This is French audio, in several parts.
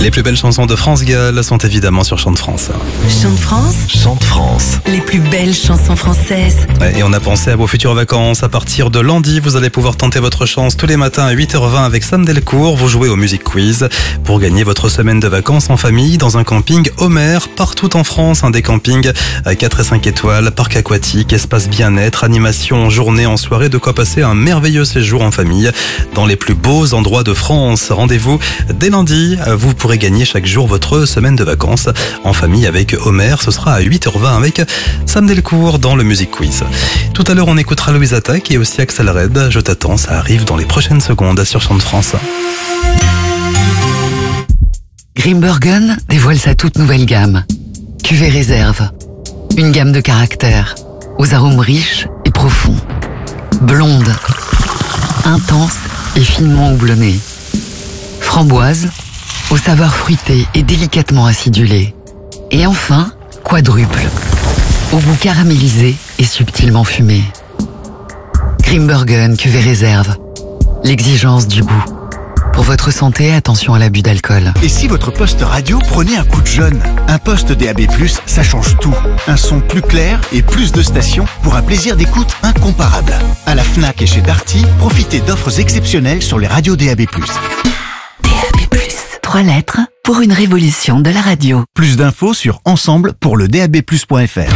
Les plus belles chansons de France Gall sont évidemment sur Chant de France. Chant de France, Chant de France. les plus belles chansons françaises. Et on a pensé à vos futures vacances. À partir de lundi, vous allez pouvoir tenter votre chance tous les matins à 8h20 avec Sam Delcourt. Vous jouez au Music Quiz pour gagner votre semaine de vacances en famille dans un camping Homer partout en France. Des campings à 4 et 5 étoiles, parc aquatique, espace bien-être, animation en journée, en soirée, de quoi passer un merveilleux séjour en famille dans les plus beaux endroits de France. Rendez-vous dès lundi. Vous pourrez gagner chaque jour votre semaine de vacances en famille avec Homer. Ce sera à 8h20 avec Sam Delcourt dans le Music Quiz. Tout à l'heure, on écoutera Louise Attaque et aussi Axel Red. Je t'attends, ça arrive dans les prochaines secondes sur Chant de France. Grimbergen dévoile sa toute nouvelle gamme. Cuvée réserve. Une gamme de caractères, aux arômes riches et profonds. Blonde, intense et finement houblonnée. Framboise, aux saveurs fruitées et délicatement acidulées. Et enfin, quadruple, au goût caramélisé et subtilement fumé. Grimbergen Cuvée réserve. L'exigence du goût. Pour votre santé, attention à l'abus d'alcool. Et si votre poste radio prenait un coup de jeune? Un poste DAB+, ça change tout. Un son plus clair et plus de stations pour un plaisir d'écoute incomparable. À la Fnac et chez Darty, profitez d'offres exceptionnelles sur les radios DAB+. DAB+, 3 lettres pour une révolution de la radio. Plus d'infos sur ensemble pour le DABplus.fr.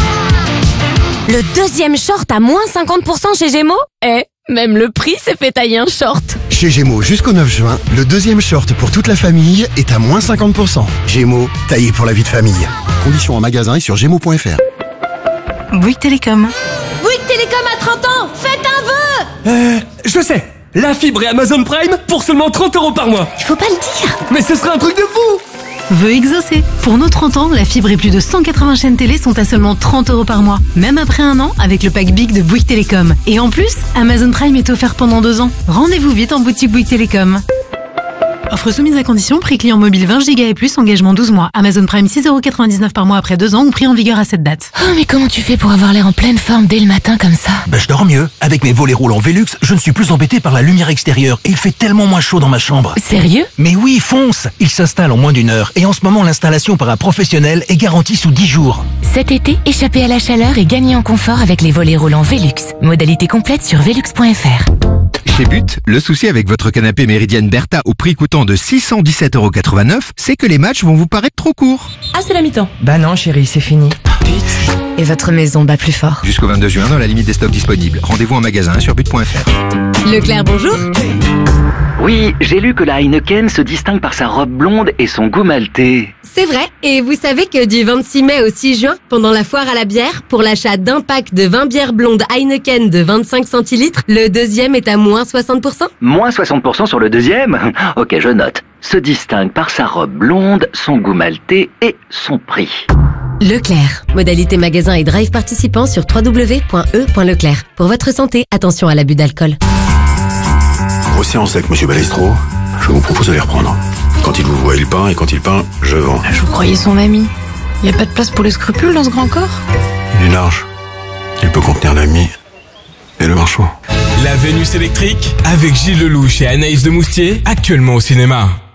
Le deuxième short à moins 50% chez Gémeaux? Même le prix s'est fait tailler un short. Chez Gémeaux, jusqu'au 9 juin, le deuxième short pour toute la famille est à moins 50%. Gémeaux, taillé pour la vie de famille. Conditions en magasin et sur gémeaux.fr. Bouygues Télécom. Bouygues Télécom à 30 ans, faites un vœu! Je sais, la fibre et Amazon Prime pour seulement 30 € par mois. Il faut pas le dire. Mais ce serait un truc de fou! Vœu exaucé. Pour nos 30 ans, la fibre et plus de 180 chaînes télé sont à seulement 30 € par mois. Même après un an, avec le pack Big de Bouygues Télécom. Et en plus, Amazon Prime est offert pendant 2 ans. Rendez-vous vite en boutique Bouygues Télécom. Offre soumise à condition, prix client mobile 20 Go et plus, engagement 12 mois. Amazon Prime 6,99 € par mois après 2 ans ou prix en vigueur à cette date. Oh, mais comment tu fais pour avoir l'air en pleine forme dès le matin comme ça? Je dors mieux. Avec mes volets roulants Velux, je ne suis plus embêté par la lumière extérieure et il fait tellement moins chaud dans ma chambre. Sérieux? Mais oui, fonce! Il s'installe en moins d'1 heure et en ce moment l'installation par un professionnel est garantie sous 10 jours. Cet été, échappez à la chaleur et gagnez en confort avec les volets roulants Velux. Modalité complète sur velux.fr. Chez But, le souci avec votre canapé Méridienne Bertha au prix coûtant de 617,89 €, c'est que les matchs vont vous paraître trop courts. Ah, c'est la mi-temps. Bah non chérie, c'est fini. Et votre maison bat plus fort. Jusqu'au 22 juin dans la limite des stocks disponibles. Rendez-vous en magasin sur but.fr. Leclerc, bonjour. Oui, j'ai lu que la Heineken se distingue par sa robe blonde et son goût maltais. C'est vrai, et vous savez que du 26 mai au 6 juin, pendant la foire à la bière, pour l'achat d'un pack de 20 bières blondes Heineken de 25 centilitres, le deuxième est à moins 60%. Moins 60% sur le deuxième? Ok, je note. Se distingue par sa robe blonde, son goût maltais et son prix. Leclerc. Modalité magasin et drive participant sur www.e.leclerc. Pour votre santé, attention à l'abus d'alcool. Grosse séance avec Monsieur Balestro. Je vous propose de les reprendre. Quand il vous voit, il peint, et quand il peint, je vends. Je vous croyais son ami. Y a pas de place pour les scrupules dans ce grand corps? Il est large. Il peut contenir l'ami et le marchand. La Vénus électrique avec Gilles Lelouch et Anaïs de Moustier, actuellement au cinéma.